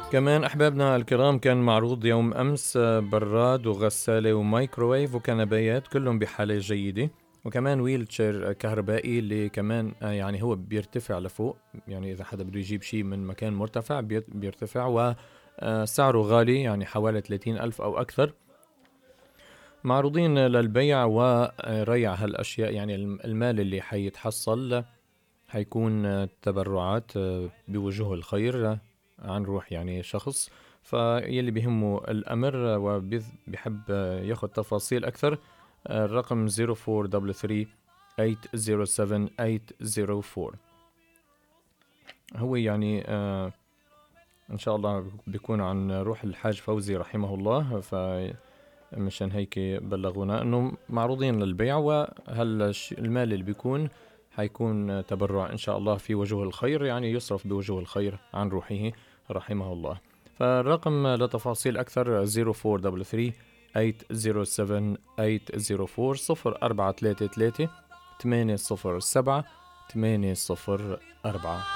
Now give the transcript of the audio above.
كمان أحبابنا الكرام كان معروض يوم أمس براد وغسالة ومايكروويف وكنبايات كلهم بحالة جيدة، وكمان ويلتشير كهربائي اللي كمان يعني هو بيرتفع لفوق، يعني إذا حدا بده يجيب شيء من مكان مرتفع بيرتفع، وسعره غالي يعني حوالي 30 ألف أو أكثر. معروضين للبيع وريع هالأشياء، يعني المال اللي حيتحصل حيكون تبرعات بوجوه الخير عن روح يعني شخص. فيلي بيهمه الأمر وبيحب ياخد تفاصيل أكثر، الرقم 0433 807 804. هو يعني إن شاء الله بيكون عن روح الحاج فوزي رحمه الله، فمشان هيك بلغونا أنه معروضين للبيع، المال اللي بيكون حيكون تبرع إن شاء الله في وجوه الخير، يعني يصرف بوجوه الخير عن روحه رحمه الله. فالرقم لتفاصيل أكثر 0433 807 804 0433 807 804.